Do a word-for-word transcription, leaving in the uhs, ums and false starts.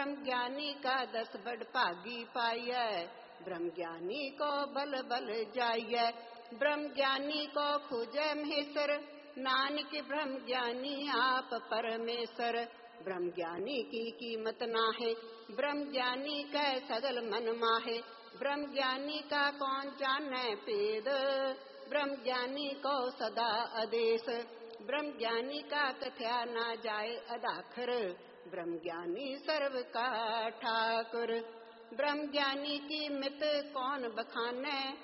ब्रह्म ज्ञानी का दस बड़ भागी पाइय, ब्रह्म ज्ञानी को बल बल जाइय। ब्रह्म ज्ञानी को खुजे महेश्वर, नानक ब्रह्म ज्ञानी आप परमेश्वर। ब्रह्म ज्ञानी की कीमत नाहे, ब्रह्म ज्ञानी कै सगल मन माहे। ब्रह्म ज्ञानी का कौन जाने भेद, ब्रह्म ज्ञानी को सदा आदेश। ब्रह्म ज्ञानी का कथ्या ना जाए अदाखर, ब्रह्म ज्ञानी सर्व का ठाकुर। ब्रह्म ज्ञानी की मित कौन बखाने,